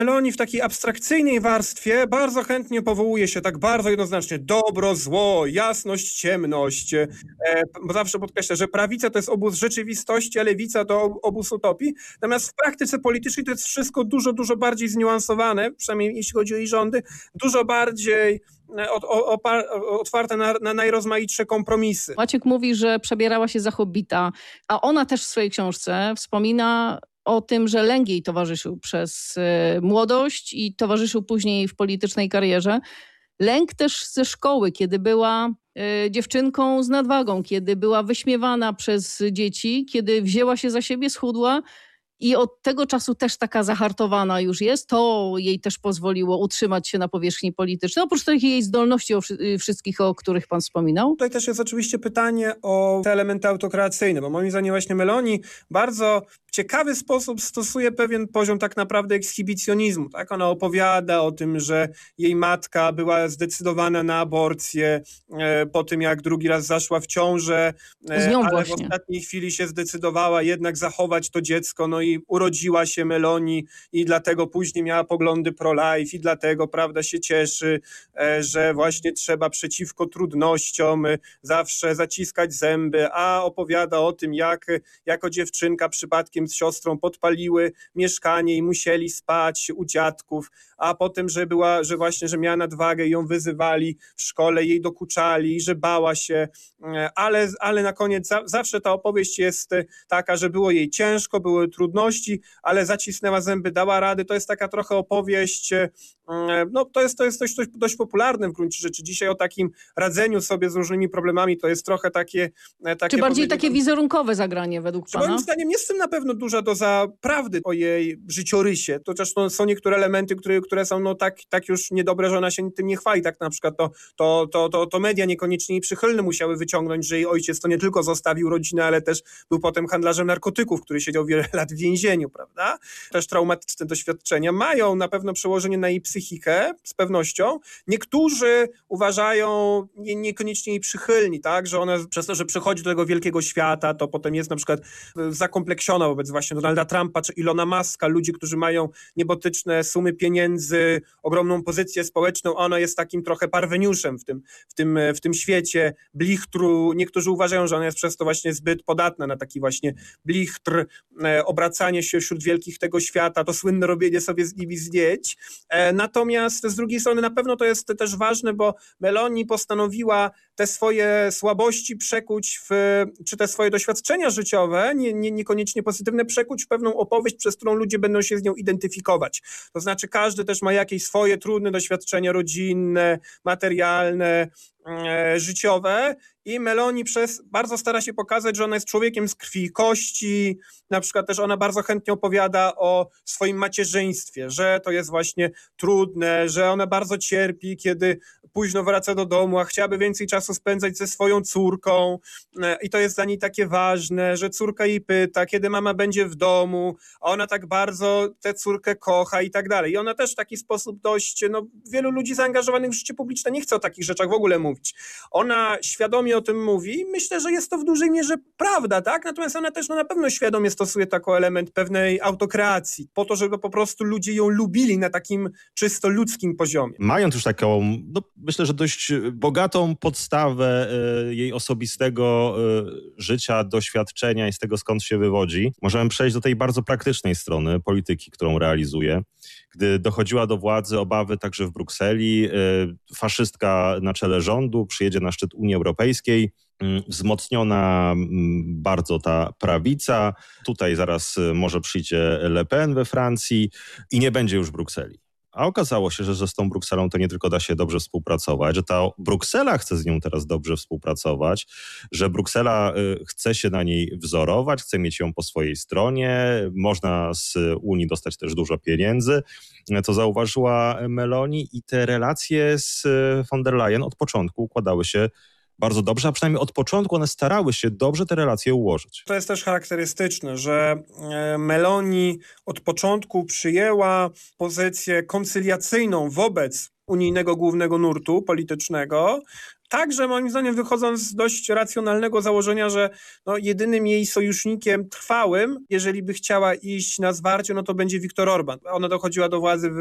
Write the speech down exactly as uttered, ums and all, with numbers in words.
Meloni w takiej abstrakcyjnej warstwie bardzo chętnie powołuje się tak bardzo jednoznacznie dobro, zło, jasność, ciemność. E, bo zawsze podkreśla, że prawica to jest obóz rzeczywistości, a lewica to obóz utopii. Natomiast w praktyce politycznej to jest wszystko dużo, dużo bardziej zniuansowane, przynajmniej jeśli chodzi o jej rządy, dużo bardziej Od, o, otwarte na, na najrozmaitsze kompromisy. Maciek mówi, że przebierała się za hobbita, a ona też w swojej książce wspomina o tym, że lęk jej towarzyszył przez y, młodość i towarzyszył później w politycznej karierze. Lęk też ze szkoły, kiedy była y, dziewczynką z nadwagą, kiedy była wyśmiewana przez dzieci, kiedy wzięła się za siebie, schudła. I od tego czasu też taka zahartowana już jest. To jej też pozwoliło utrzymać się na powierzchni politycznej. Oprócz tych jej zdolności o wszy- wszystkich, o których pan wspominał. Tutaj też jest oczywiście pytanie o te elementy autokreacyjne, bo moim zdaniem właśnie Meloni bardzo w ciekawy sposób stosuje pewien poziom tak naprawdę ekshibicjonizmu. Tak? Ona opowiada o tym, że jej matka była zdecydowana na aborcję e, po tym, jak drugi raz zaszła w ciążę, e, Z nią ale właśnie. w ostatniej chwili się zdecydowała jednak zachować to dziecko, no i urodziła się Meloni i dlatego później miała poglądy pro-life i dlatego, prawda, się cieszy, e, że właśnie trzeba przeciwko trudnościom e, zawsze zaciskać zęby, a opowiada o tym, jak jako dziewczynka przypadkiem z siostrą podpaliły mieszkanie i musieli spać u dziadków, a potem, że była, że właśnie, że miała nadwagę i ją wyzywali w szkole, jej dokuczali, że bała się, ale, ale na koniec za, zawsze ta opowieść jest taka, że było jej ciężko, były trudności, ale zacisnęła zęby, dała rady. To jest taka trochę opowieść, no to jest, to jest dość, dość popularne w gruncie rzeczy. Dzisiaj o takim radzeniu sobie z różnymi problemami to jest trochę takie... takie Czy bardziej takie wizerunkowe zagranie według pana? Moim zdaniem jest w tym na pewno duża doza prawdy o jej życiorysie. To też no, są niektóre elementy, które, które są no, tak, tak już niedobre, że ona się tym nie chwali. Tak na przykład to, to, to, to, to media niekoniecznie jej przychylne musiały wyciągnąć, że jej ojciec to nie tylko zostawił rodzinę, ale też był potem handlarzem narkotyków, który siedział wiele lat w więzieniu, prawda? Też traumatyczne doświadczenia mają na pewno przełożenie na jej psychikę, z pewnością. Niektórzy uważają nie, niekoniecznie jej przychylni, tak? Że ona przez to, że przychodzi do tego wielkiego świata, to potem jest na przykład zakompleksiona wobec właśnie Donalda Trumpa czy Ilona Muska, ludzi, którzy mają niebotyczne sumy pieniędzy, ogromną pozycję społeczną, a ona jest takim trochę parweniuszem w tym, w tym, w tym świecie blichtru. Niektórzy uważają, że ona jest przez to właśnie zbyt podatna na taki właśnie blichtr, e, obracanie się wśród wielkich tego świata, to słynne robienie sobie z nimi zdjęć. E, natomiast z drugiej strony na pewno to jest też ważne, bo Meloni postanowiła te swoje słabości przekuć w, czy te swoje doświadczenia życiowe, nie, nie, niekoniecznie pozytywne, przekuć w pewną opowieść, przez którą ludzie będą się z nią identyfikować. To znaczy każdy też ma jakieś swoje trudne doświadczenia rodzinne, materialne, e, życiowe i Meloni przez bardzo stara się pokazać, że ona jest człowiekiem z krwi i kości. Na przykład też ona bardzo chętnie opowiada o swoim macierzyństwie, że to jest właśnie trudne, że ona bardzo cierpi, kiedy późno wraca do domu, a chciałaby więcej czasu spędzać ze swoją córką i to jest dla niej takie ważne, że córka jej pyta, kiedy mama będzie w domu, a ona tak bardzo tę córkę kocha i tak dalej. I ona też w taki sposób dość, no wielu ludzi zaangażowanych w życie publiczne nie chce o takich rzeczach w ogóle mówić. Ona świadomie o tym mówi i myślę, że jest to w dużej mierze prawda, tak? Natomiast ona też no, na pewno świadomie stosuje taki element pewnej autokreacji, po to, żeby po prostu ludzie ją lubili na takim czysto ludzkim poziomie. Mając już taką, no, myślę, że dość bogatą podstawę y, jej osobistego y, życia, doświadczenia i z tego, skąd się wywodzi, możemy przejść do tej bardzo praktycznej strony polityki, którą realizuje. Gdy dochodziła do władzy, obawy także w Brukseli, y, faszystka na czele rządu przyjedzie na szczyt Unii Europejskiej, y, wzmocniona y, bardzo ta prawica. Tutaj zaraz y, może przyjdzie Le Pen we Francji i nie będzie już Brukseli. A okazało się, że, że z tą Brukselą to nie tylko da się dobrze współpracować, że ta Bruksela chce z nią teraz dobrze współpracować, że Bruksela y, chce się na niej wzorować, chce mieć ją po swojej stronie, można z Unii dostać też dużo pieniędzy, co zauważyła Meloni i te relacje z von der Leyen od początku układały się bardzo dobrze, a przynajmniej od początku one starały się dobrze te relacje ułożyć. To jest też charakterystyczne, że Meloni od początku przyjęła pozycję koncyliacyjną wobec unijnego głównego nurtu politycznego, Także moim zdaniem wychodząc z dość racjonalnego założenia, że no, jedynym jej sojusznikiem trwałym, jeżeli by chciała iść na zwarcie, no to będzie Viktor Orban. Ona dochodziła do władzy w